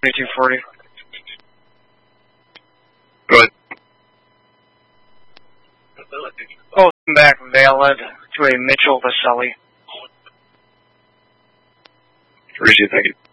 2240. Go ahead. Oh, back valid to a Mitchell Vaselli. Appreciate it, thank you.